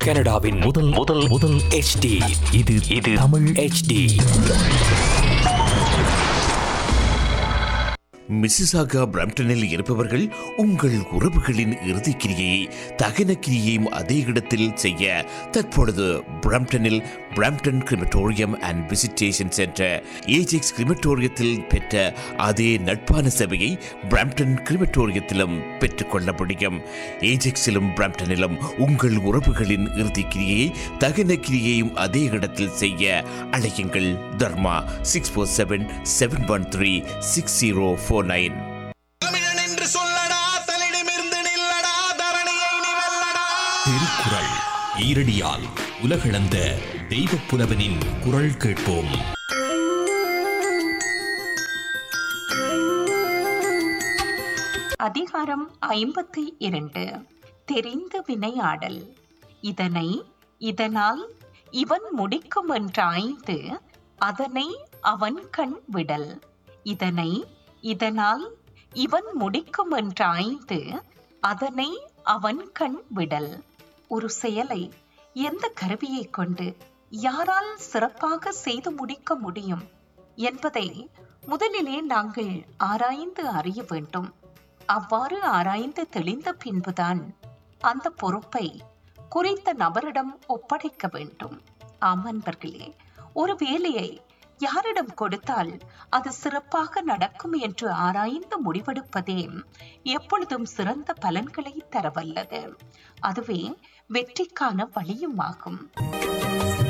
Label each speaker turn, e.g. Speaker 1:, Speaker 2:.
Speaker 1: கனடாவின் முதல் முதல் முதல் HD இது தமிழ் HD.
Speaker 2: மிசிசாகா பிரம்டனில் இருப்பவர்கள் உங்கள் உறவுகளின் இறுதிக்கிரியை தகன கிரியையும் அதே இடத்தில் செய்ய தற்பொழுது பிரம்டனில் Brampton crematorium and visitation centre Ajax கிரிமட்டோரியத்தில் பெற்ற அதே நட்பான சேவையை பிரம்டன் கிரிமட்டோரியத்திலும் பெற்றுக்கொள்ள முடியும். ஏஜெக்ஸிலும் பிரம்டனிலும் உங்கள் உறவுகளின் இறுதிக்கிரியை தகன கிரியையும் அதே இடத்தில் செய்ய அழையுங்கள். தர்மா 647-713-6049.
Speaker 3: தமிழன் என்று சொல்லடா, தலிடமிருந்து நில்லடா, தரணியை நீ வெல்லடா.
Speaker 1: திருக்குறள் ஈரடியால் உலகளந்த தெய்வப் புலவனின் குரல் கேட்போம்.
Speaker 4: அதிகாரம் 52. தெரிந்து வினையாடல். இதனை இதனால் இவன் முடிக்கும் என்றாய்ந்து அதனை அவன் கண் விடல். இதனை இதனால் இவன் முடிக்கும் என்றாய்ந்து அதனை அவன் கண் விடல். ஒரு செயலை எந்த கருவியை கொண்டு யாரால் சிறப்பாக செய்து முடிக்க முடியும் என்பதை முதலிலே நாங்கள் ஆராய்ந்து அறிய வேண்டும். அவ்வாறு ஆராய்ந்து தெளிந்த பின்புதான் அந்த பொறுப்பை குறித்த நபரிடம் ஒப்படைக்க வேண்டும். ஆம் அன்பர்களே, ஒரு வேலையை யாரிடம் கொடுத்தால் அது சிறப்பாக நடக்கும் என்று ஆராய்ந்து முடிவெடுப்பதே எப்பொழுதும் சிறந்த பலன்களை தரவல்லது. அதுவே வெற்றிக்கான வழியும் ஆகும்.